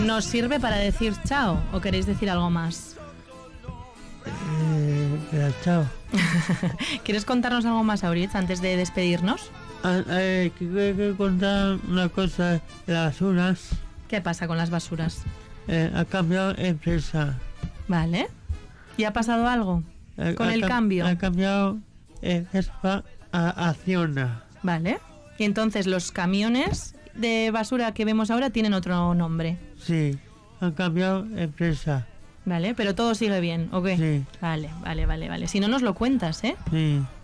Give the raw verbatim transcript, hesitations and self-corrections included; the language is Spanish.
¿Nos sirve para decir chao o queréis decir algo más? Eh, chao. ¿Quieres contarnos algo más, Auritz, antes de despedirnos? Ah, eh, que, que, que contar una cosa, las basuras. ¿Qué pasa con las basuras? Eh, ha cambiado empresa. Vale. ¿Y ha pasado algo Eh, con ha el cam- cambio? Ha cambiado eh, Gespa a Acciona. Vale. Y entonces los camiones de basura que vemos ahora tienen otro nombre. Sí, han cambiado empresa. Vale, pero todo sigue bien, ¿o qué? Sí. Vale, vale, vale, vale. Si no nos lo cuentas, ¿eh? Sí.